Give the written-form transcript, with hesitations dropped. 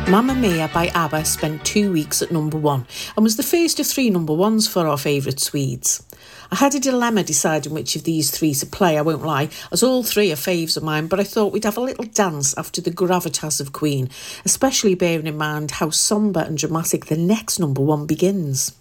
Mamma Mia by ABBA spent 2 weeks at number 1 and was the first of 3 number 1s for our favourite Swedes. I had a dilemma deciding which of these 3 to play, I won't lie, as all 3 are faves of mine, but I thought we'd have a little dance after the gravitas of Queen, especially bearing in mind how sombre and dramatic the next number 1 begins.